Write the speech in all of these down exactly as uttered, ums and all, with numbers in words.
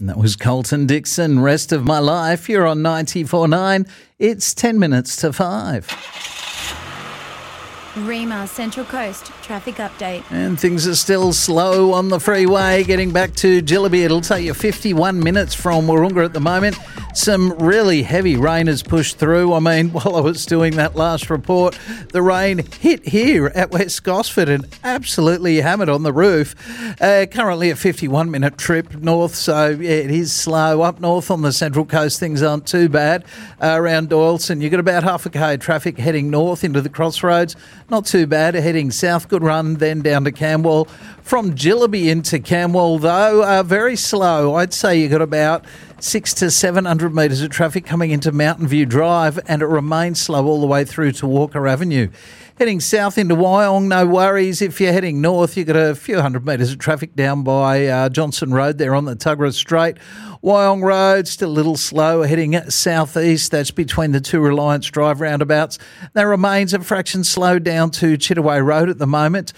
And that was Colton Dixon, Rest of My Life. You're on ninety-four point nine. It's ten minutes to five. Rima Central Coast traffic update. And things are still slow on the freeway. Getting back to Jillaby, it'll take you fifty-one minutes from Wahroonga at the moment. Some really heavy rain has pushed through. I mean, while I was doing that last report, the rain hit here at West Gosford and absolutely hammered on the roof. Uh, currently a fifty-one minute trip north, so yeah, it is slow. Up north on the Central Coast, things aren't too bad. Uh, around Doyleson, you've got about half a k traffic heading north into the crossroads. Not too bad. Heading south, good run, then down to Camwell. From Jillaby into Camwell, though, uh, very slow. I'd say you got about six to seven hundred metres of traffic coming into Mountain View Drive, and it remains slow all the way through to Walker Avenue. Heading south into Wyong, no worries. If you're heading north, you've got a few hundred metres of traffic down by uh, Johnson Road there on the Tuggerah Straight. Wyong Road, still a little slow. Heading southeast, that's between the two Reliance Drive roundabouts. That remains a fraction slow down to Chittaway Road at the moment.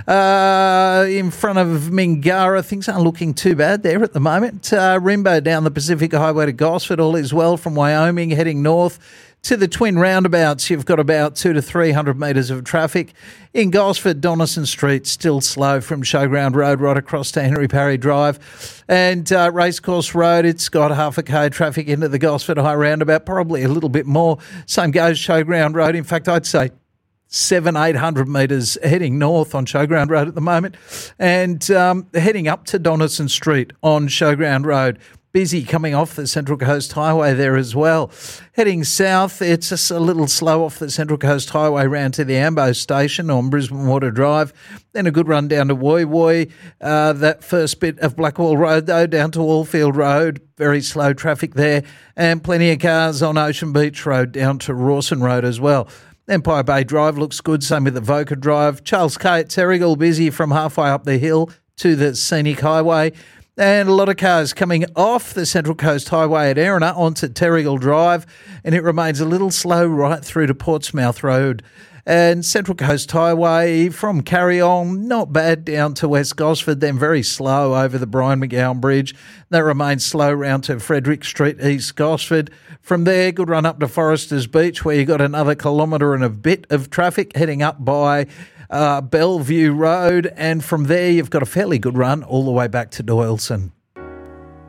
Uh, in front of Mingara, things aren't looking too bad there at the moment. Uh, Rimbo down the Pacific Highway to Gosford, all is well from Wyoming. Heading north to the twin roundabouts, you've got about two to three hundred metres of traffic. In Gosford, Donaldson Street still slow from Showground Road right across to Henry Parry Drive. And uh, Racecourse Road, it's got half a k traffic into the Gosford High roundabout, probably a little bit more. Same goes Showground Road. In fact, I'd say seven, eight hundred metres heading north on Showground Road at the moment, and um, heading up to Donaldson Street on Showground Road. Busy coming off the Central Coast Highway there as well. Heading south, it's just a little slow off the Central Coast Highway round to the Ambo station on Brisbane Water Drive. Then a good run down to Woy Woy. Uh, that first bit of Blackwall Road, though, down to Wallfield Road. Very slow traffic there. And plenty of cars on Ocean Beach Road down to Rawson Road as well. Empire Bay Drive looks good, same with the Voca Drive. Charles K at Terrigal, busy from halfway up the hill to the Scenic Highway. And a lot of cars coming off the Central Coast Highway at Erina onto Terrigal Drive, and it remains a little slow right through to Portsmouth Road. And Central Coast Highway from Carryong, not bad down to West Gosford, then very slow over the Brian McGowan Bridge. That remains slow round to Frederick Street, East Gosford. From there, good run up to Foresters Beach, where you got another kilometre and a bit of traffic heading up by Uh, Bellevue Road, and from there you've got a fairly good run all the way back to Doyleson.